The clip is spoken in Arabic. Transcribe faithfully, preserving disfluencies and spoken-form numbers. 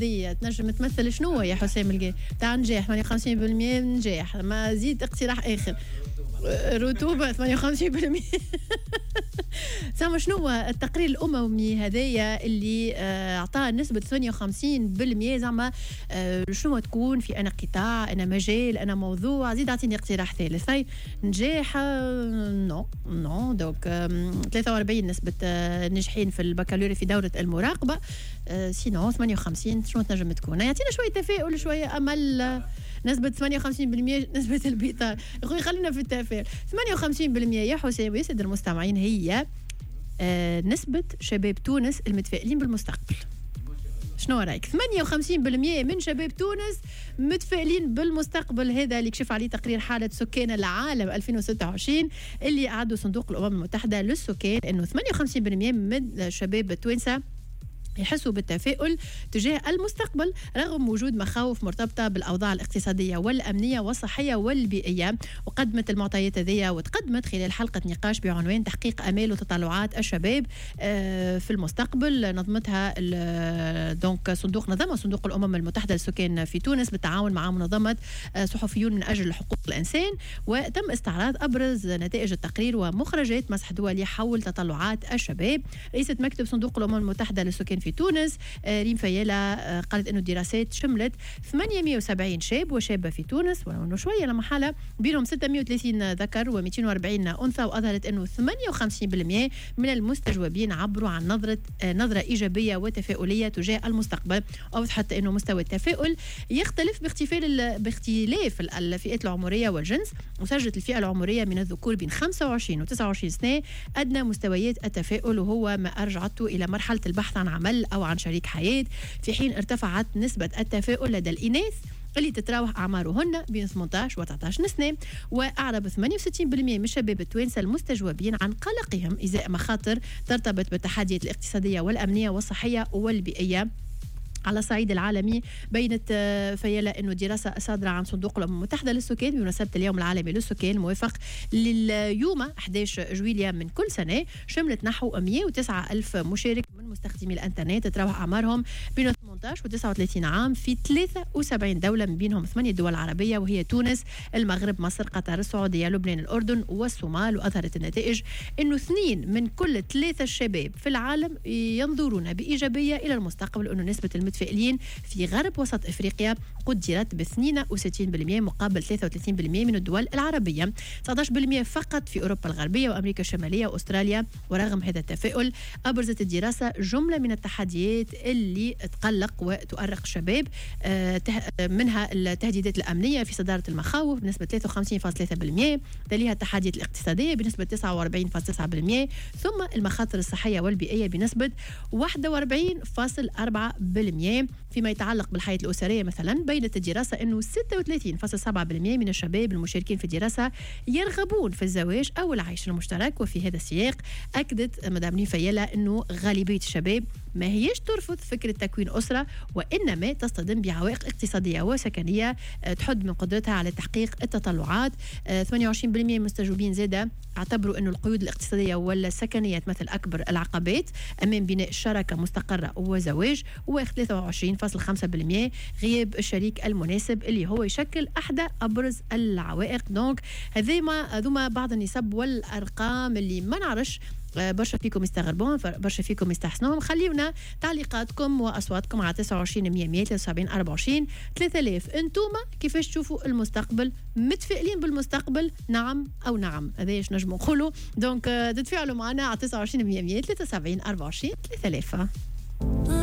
هذه تنجم تمثل شنو يا حسام القاي تاع نجاح ثمانية وخمسين بالمئة نجاح ما زيد اقتراح اخر رطوبه ثمانية وخمسين بالمئة سامع شنو هو التقرير الاممي هذايا اللي اعطاه نسبه ثمانية وخمسين بالمئة زعما شنو تكون في انا قطاع انا مجال انا موضوع زيد اعطيني اقتراح ثالث هاي نجاح نو نو دوك ثلاثة وأربعين نسبه ناجحين في البكالوريا في دوره المراقبه سينو ثمانية وخمسين شنو تنجم تكون يعطينا شويه تفاؤل شويه امل نسبة ثمانية وخمسين بالمئة نسبة البطالة أخوي خلينا في التفاؤل ثمانية وخمسين بالمئة يا حسام ويا سيد المستمعين هي آه نسبة شباب تونس المتفائلين بالمستقبل شنو رايك ثمانية وخمسين بالمئة من شباب تونس متفائلين بالمستقبل هذا اللي كشف عليه تقرير حالة سكان العالم ألفين وستة وعشرين اللي أعده صندوق الأمم المتحدة للسكان إنه ثمانية وخمسين بالمئة من شباب التوانسة يحسوا بالتفاؤل تجاه المستقبل رغم وجود مخاوف مرتبطة بالأوضاع الاقتصادية والأمنية والصحية والبيئية. وقدمت المعطيات هذه وتقدمت خلال حلقة نقاش بعنوان تحقيق آمال وتطلعات الشباب في المستقبل نظمتها دونك صندوق نظمها صندوق الأمم المتحدة للسكان في تونس بالتعاون مع منظمة صحفيون من أجل حقوق الإنسان. وتم استعراض أبرز نتائج التقرير ومخرجات مسح دولي حول تطلعات الشباب. رئيسة مكتب صندوق الأمم المتحدة للسكان في تونس ريم فيالا قالت انه الدراسات شملت ثمانمئة وسبعين شاب وشابه في تونس ولو انه شويه لما حاله بينهم ستمئة وثلاثين ذكر ومئتين وأربعين انثى واظهرت انه ثمانية وخمسين بالمئة من المستجوبين عبروا عن نظره نظره ايجابيه وتفاؤليه تجاه المستقبل. اوضحت انه مستوى التفاؤل يختلف باختلاف باختلاف الفئات العمريه والجنس وسجلت الفئه العمريه من الذكور بين خمسة وعشرين وتسعة وعشرين سنه ادنى مستويات التفاؤل وهو ما ارجعته الى مرحله البحث عن عمل أو عن شريك حياة في حين ارتفعت نسبة التفاؤل لدى الإناث اللي تتراوح أعمارهن بين ثمانية عشر و تسعة عشر سنة. وأعرب ثمانية وستين بالمئة من شباب التوانسة المستجوبين عن قلقهم إزاء مخاطر ترتبط بالتحديات الاقتصادية والأمنية والصحية والبيئية. على الصعيد العالمي بينت فيلا انه دراسه صادره عن صندوق الامم المتحده للسكان بمناسبه اليوم العالمي للسكان الموافق لليوم أحد عشر جويلية من كل سنه شملت نحو مئة وتسعة ألف مشارك من مستخدمي الانترنت تتراوح اعمارهم بين ثمانية عشر و تسعة وثلاثين عام في ثلاثة وسبعين دوله من بينهم ثمانيه دول عربيه وهي تونس المغرب مصر قطر السعوديه لبنان الاردن والصومال. واظهرت النتائج انه اثنين من كل ثلاثه الشباب في العالم ينظرون بايجابيه الى المستقبل وانه نسبه المتفائلين في غرب وسط افريقيا قدرت ب اثنين وستين بالمئة مقابل ثلاثة وثلاثين بالمئة من الدول العربيه تسعة عشر بالمئة فقط في اوروبا الغربيه وامريكا الشماليه واستراليا. ورغم هذا التفاؤل ابرزت الدراسه جمله من التحديات اللي تقلق وتؤرق الشباب منها التهديدات الامنيه في صداره المخاوف بنسبه ثلاثة وخمسين فاصلة ثلاثة بالمئة تليها التحديات الاقتصاديه بنسبه تسعة وأربعين فاصلة تسعة بالمئة ثم المخاطر الصحيه والبيئيه بنسبه واحد وأربعين فاصلة أربعة بالمئة. فيما يتعلق بالحياه الاسريه مثلا بينت الدراسه انه ستة وثلاثين فاصلة سبعة بالمئة من الشباب المشاركين في الدراسه يرغبون في الزواج او العيش المشترك. وفي هذا السياق اكدت مدام ريم فيلا انه غالبيه الشباب ما هيش ترفض فكره تكوين اسره وانما تصطدم بعوائق اقتصاديه وسكنيه تحد من قدرتها على تحقيق التطلعات. ثمانية وعشرين بالمئة من المستجوبين زاده اعتبروا انه القيود الاقتصاديه والسكنيه تمثل اكبر العقبات امام بناء شراكه مستقره وزواج. وثلاثة وعشرين فاصلة خمسة بالمئة غياب الشريك المناسب اللي هو يشكل احدى ابرز العوائق. دونك هذيما هذوما بعض النسب والارقام اللي ما نعرفش برشا فيكم يستغربون برشا فيكم يستحسنوهم. خليونا تعليقاتكم واصواتكم على تسعة وعشرين مئة مئة ثلاثة وسبعين أربعة وعشرين ثلاثة آلاف. انتوما كيفاش تشوفوا المستقبل؟ متفائلين بالمستقبل نعم او نعم؟ هذا ايش نجموا نقولوا. دونك تتفاعلوا معنا على تسعة وعشرين مئة مئة ثلاثة وسبعين أربعة وعشرين ثلاثة آلاف.